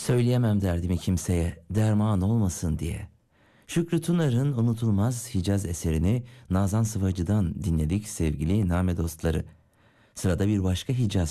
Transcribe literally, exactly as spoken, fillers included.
Söyleyemem derdimi kimseye, derman olmasın diye. Şükrü Tunar'ın unutulmaz Hicaz eserini Nazan Sıvacı'dan dinledik sevgili Name dostları. Sırada bir başka Hicaz